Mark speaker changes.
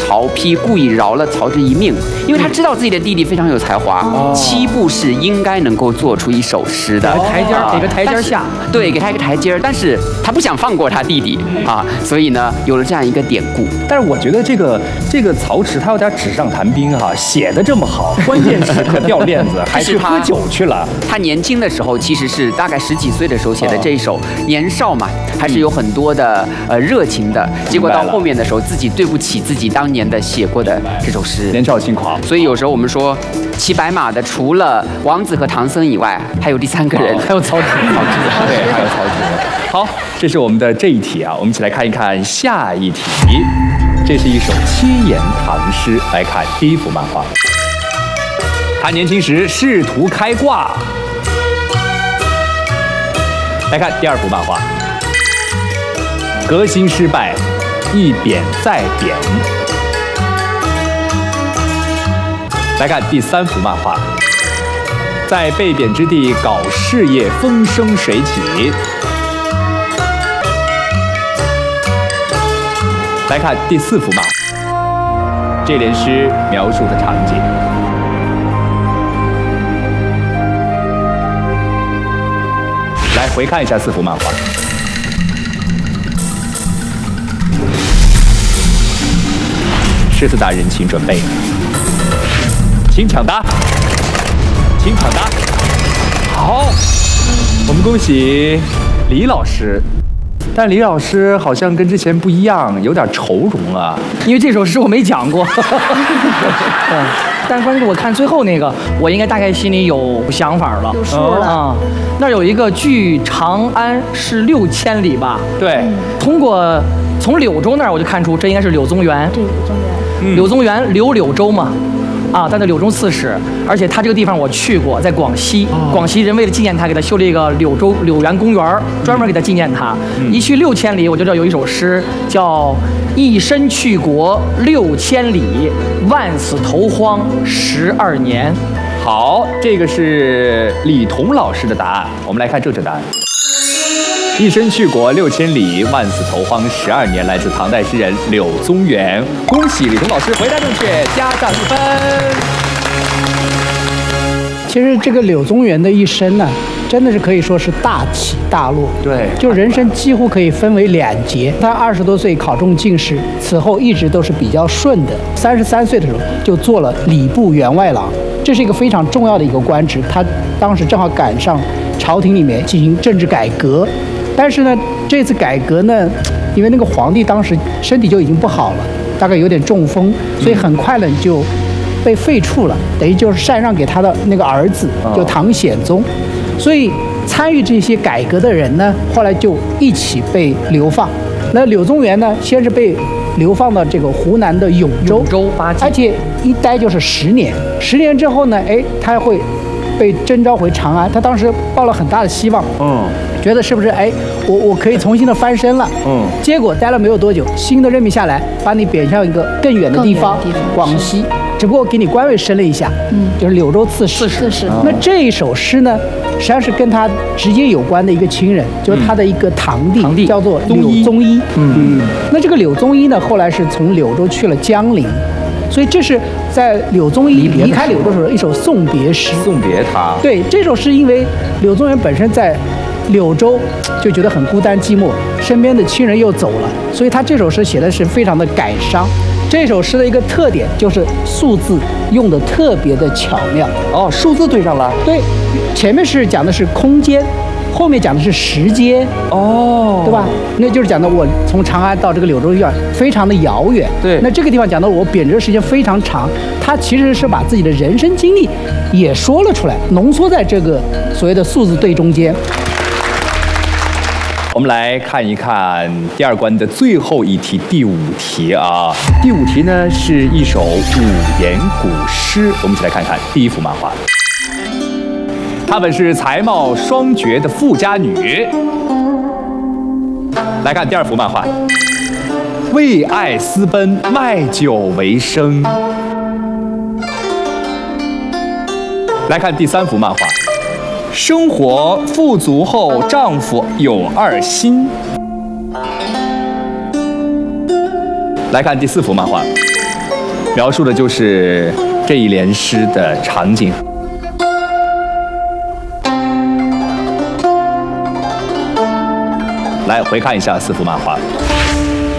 Speaker 1: 曹丕故意饶了曹植一命，因为他知道自己的弟弟非常有才华，7步是应该能够做出一首诗的，
Speaker 2: 给个台阶下，
Speaker 1: 对，给他一个台阶，但是他不想放过他弟弟啊，所以呢有了这样一个典故。
Speaker 3: 但是我觉得这个曹植他有点纸上谈兵哈，写的这么好，关键时刻掉链子，还去喝酒去了。
Speaker 1: 他年轻的时候其实是大概10几岁的时候写的这一首，年少嘛，还是有很多的热情的。结果到后面的时候，自己对不起自己当年的写过的这首诗，
Speaker 3: 年少轻狂。
Speaker 1: 所以有时候我们说，骑白马的除了王子和唐僧以外，还有第3个人，
Speaker 2: 还有曹植，
Speaker 3: 对，还有曹植。好，这是我们的这一题啊，我们一起来看一看下一题。这是一首七言唐诗，来看第一幅漫画。他年轻时仕途开挂。来看第二幅漫画。革新失败，一贬再贬。来看第3幅漫画。在被贬之地搞事业，风生水起。来看第4幅漫画，这联诗描述的场景。来回看一下4幅漫画。狮子大人，请准备，请抢答，请抢答。好，我们恭喜李老师。但李老师好像跟之前不一样，有点愁容啊。
Speaker 2: 因为这首诗我没讲过。但是关键是我看最后那个，我应该大概心里有想法了，
Speaker 4: 有数了
Speaker 2: 啊。那有一个距长安是6000里吧？
Speaker 3: 对，
Speaker 2: 从柳州那儿我就看出这应该是柳宗元。
Speaker 4: 对，柳宗元。
Speaker 2: 柳宗元柳州嘛。啊，他在柳州刺史，而且他这个地方我去过，在广西。广西人为了纪念他，给他修了一个柳园公园，专门给他纪念他。一去6000里，我就知道有一首诗叫“一身去国6000里，万死投荒12年”。
Speaker 3: 好，这个是李彤老师的答案。我们来看正确答案。一身去国6000里，万死投荒12年，来自唐代诗人柳宗元。恭喜李彤老师回答正确，加上1分。
Speaker 5: 其实这个柳宗元的一生呢，真的是可以说是大起大落。
Speaker 3: 对，
Speaker 5: 就人生几乎可以分为2节。他20多岁考中进士，此后一直都是比较顺的。33岁的时候就做了礼部员外郎，这是一个非常重要的一个官职。他当时正好赶上朝廷里面进行政治改革。但是呢，这次改革呢，因为那个皇帝当时身体就已经不好了，大概有点中风，所以很快呢就被废黜了，等于就是禅让给他的那个儿子，就唐显宗。所以参与这些改革的人呢，后来就一起被流放。那柳宗元呢，先是被流放到这个湖南的永州，而且一待就是10年。10年之后呢，他会被征召回长安。他当时抱了很大的希望，觉得是不是我可以重新的翻身了，结果待了没有多久，新的任命下来，把你贬向一个更远的地方，广西，只不过给你官位升了一下，就是柳州刺史。那这一首诗呢，实际上是跟他直接有关的一个亲人，就是他的一个堂弟，叫做柳宗一。那这个柳宗一呢，后来是从柳州去了江陵。所以这是在柳宗一离开柳州时候一首送别诗。
Speaker 3: 送别他。对，
Speaker 5: 这首诗因为柳宗元本身在柳州就觉得很孤单寂寞，身边的亲人又走了，所以他这首诗写的是非常的感伤。这首诗的一个特点就是数字用的特别的巧妙。
Speaker 3: 数字对上了。
Speaker 5: 对，前面是讲的是空间，后面讲的是时间，对吧？那就是讲的我从长安到这个柳州院非常的遥远。
Speaker 3: 对，
Speaker 5: 那这个地方讲到我贬谪时间非常长，他其实是把自己的人生经历也说了出来，浓缩在这个所谓的数字对中间。
Speaker 3: 我们来看一看第2关的最后一题，第5题啊。第5题呢是一首5言古诗，我们一起来看看第1幅漫画。她本是才貌双绝的富家女。来看第2幅漫画，为爱私奔，卖酒为生。来看第3幅漫画，生活富足后，丈夫有2心。来看第4幅漫画， 描述的就是这一联诗的场景。来回看一下4幅漫画。